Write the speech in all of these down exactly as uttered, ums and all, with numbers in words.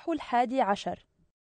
الإصحاح الحادي عشر.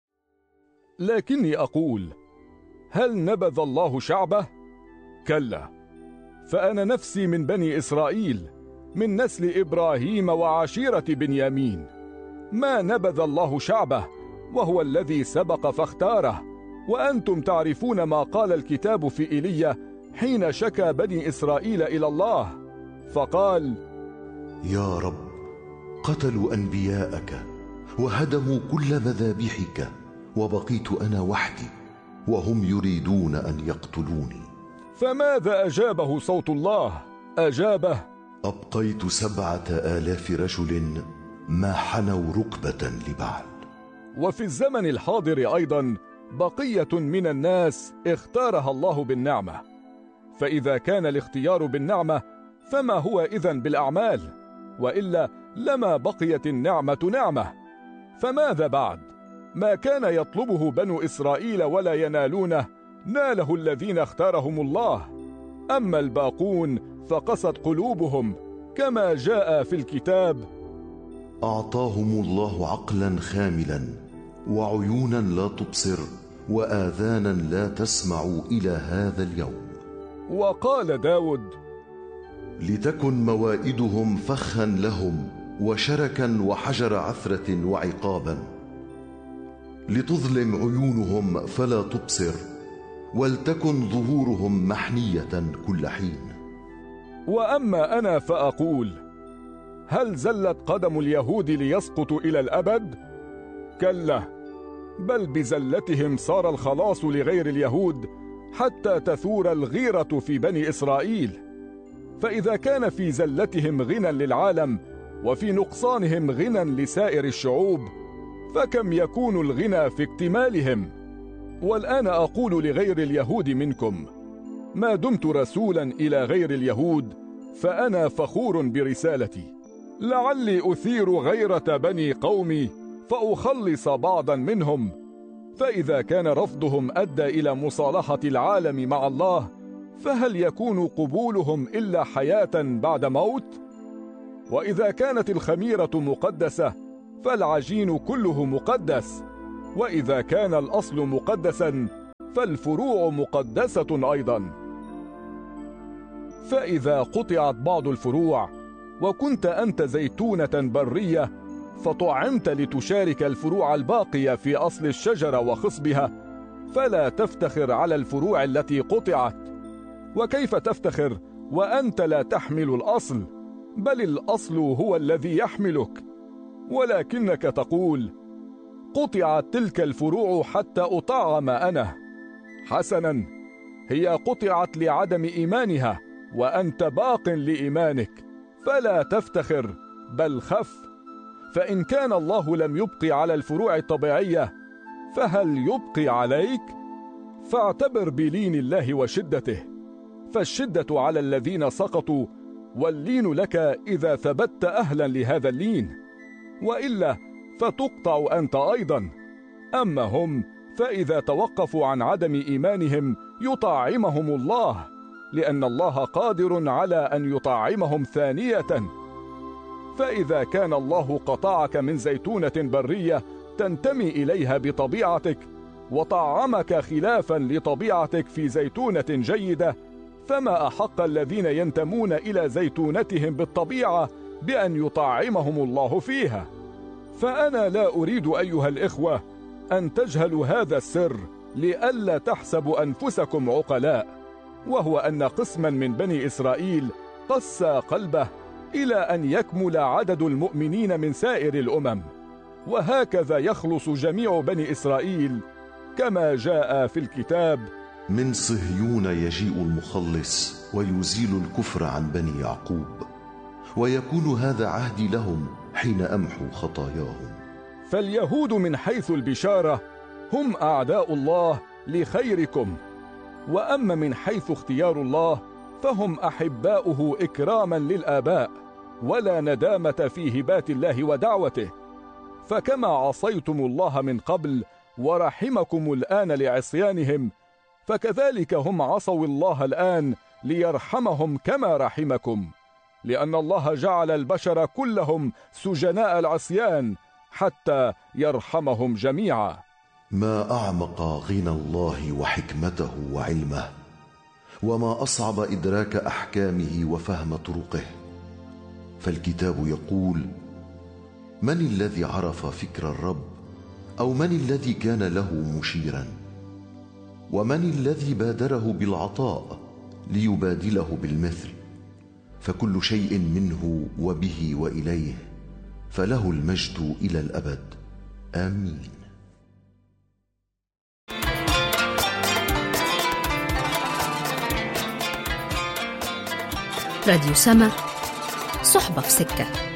لكني أقول: هل نبذ الله شعبه؟ كلا، فأنا نفسي من بني إسرائيل، من نسل إبراهيم وعشيرة بنيامين. ما نبذ الله شعبه، وهو الذي سبق فاختاره. وأنتم تعرفون ما قال الكتاب في إيليا حين شكى بني إسرائيل إلى الله، فقال: يا رب، قتلوا أنبياءك وهدموا كل مذابحك، وبقيت أنا وحدي وهم يريدون أن يقتلوني. فماذا أجابه صوت الله؟ أجابه: أبقيت سبعة آلاف رجل ما حنوا ركبة لبعل. وفي الزمن الحاضر أيضا بقية من الناس اختارها الله بالنعمة. فإذا كان الاختيار بالنعمة، فما هو إذن بالأعمال؟ وإلا لما بقيت النعمة نعمة. فماذا بعد؟ ما كان يطلبه بنو إسرائيل ولا ينالونه، ناله الذين اختارهم الله. أما الباقون فقست قلوبهم، كما جاء في الكتاب: أعطاهم الله عقلا خاملا، وعيونا لا تبصر، وآذانا لا تسمع إلى هذا اليوم. وقال داود: لتكن موائدهم فخا لهم، وشركا وحجر عثرة وعقابا، لتظلم عيونهم فلا تبصر، ولتكن ظهورهم محنية كل حين. وأما أنا فأقول: هل زلت قدم اليهود ليسقطوا إلى الأبد؟ كلا، بل بزلتهم صار الخلاص لغير اليهود، حتى تثور الغيرة في بني إسرائيل. فإذا كان في زلتهم غنى للعالم، وفي نقصانهم غنى لسائر الشعوب، فكم يكون الغنى في اكتمالهم؟ والآن أقول لغير اليهود منكم: ما دمت رسولا إلى غير اليهود، فأنا فخور برسالتي، لعلي أثير غيرة بني قومي فأخلص بعضا منهم. فإذا كان رفضهم أدى إلى مصالحة العالم مع الله، فهل يكون قبولهم إلا حياة بعد موت؟ وإذا كانت الخميرة مقدسة، فالعجين كله مقدس. وإذا كان الأصل مقدسا، فالفروع مقدسة أيضا. فإذا قطعت بعض الفروع، وكنت أنت زيتونة برية، فطعمت لتشارك الفروع الباقية في أصل الشجرة وخصبها، فلا تفتخر على الفروع التي قطعت. وكيف تفتخر وأنت لا تحمل الأصل؟ بل الأصل هو الذي يحملك. ولكنك تقول: قطعت تلك الفروع حتى أطعم أنا. حسنا، هي قطعت لعدم إيمانها، وأنت باق لإيمانك، فلا تفتخر بل خف. فإن كان الله لم يبقي على الفروع الطبيعية، فهل يبقي عليك؟ فاعتبر بلين الله وشدته، فالشدة على الذين سقطوا، واللين لك إذا ثبت أهلا لهذا اللين، وإلا فتقطع أنت أيضا. أما هم فإذا توقفوا عن عدم إيمانهم يطعمهم الله، لأن الله قادر على أن يطعمهم ثانية. فإذا كان الله قطعك من زيتونة برية تنتمي إليها بطبيعتك، وطعمك خلافا لطبيعتك في زيتونة جيدة، فما أحق الذين ينتمون إلى زيتونتهم بالطبيعة بأن يطعمهم الله فيها. فأنا لا أريد أيها الإخوة أن تجهلوا هذا السر، لئلا تحسبوا أنفسكم عقلاء، وهو أن قسما من بني إسرائيل قسى قلبه إلى أن يكمل عدد المؤمنين من سائر الأمم، وهكذا يخلص جميع بني إسرائيل، كما جاء في الكتاب: من صهيون يجيء المخلص ويزيل الكفر عن بني يعقوب، ويكون هذا عهدي لهم حين أمحو خطاياهم. فاليهود من حيث البشارة هم أعداء الله لخيركم، وأما من حيث اختيار الله فهم أحباؤه إكراما للآباء، ولا ندامة في هبات الله ودعوته. فكما عصيتم الله من قبل ورحمكم الآن لعصيانهم، فكذلك هم عصوا الله الآن ليرحمهم كما رحمكم، لأن الله جعل البشر كلهم سجناء العصيان، حتى يرحمهم جميعا. ما أعمق غنى الله وحكمته وعلمه، وما أصعب إدراك أحكامه وفهم طرقه. فالكتاب يقول: من الذي عرف فكر الرب؟ أو من الذي كان له مشيرا؟ ومن الذي بادره بالعطاء ليبادله بالمثل؟ فكل شيء منه وبه وإليه، فله المجد إلى الأبد. آمين. راديو سما، صحبة في سكة.